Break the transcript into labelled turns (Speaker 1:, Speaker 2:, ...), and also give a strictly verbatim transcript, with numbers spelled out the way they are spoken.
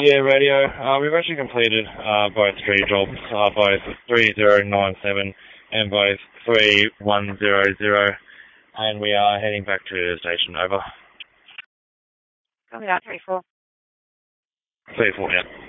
Speaker 1: yeah, radio. Uh, we've actually completed uh, both three jobs, uh, both three zero nine seven and both three one zero zero, and we are heading back to the station. Over.
Speaker 2: Copy that, three four.
Speaker 1: three four, yeah.